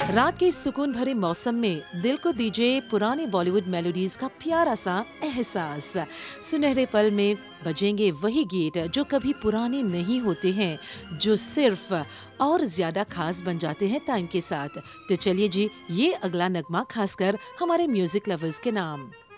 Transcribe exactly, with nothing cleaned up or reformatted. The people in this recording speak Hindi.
रात के इस सुकून भरे मौसम में दिल को दीजिए पुराने बॉलीवुड मेलोडीज का प्यारा सा एहसास। सुनहरे पल में बजेंगे वही गीत जो कभी पुराने नहीं होते हैं, जो सिर्फ और ज्यादा खास बन जाते हैं टाइम के साथ। तो चलिए जी, ये अगला नगमा खासकर हमारे म्यूजिक लवर्स के नाम।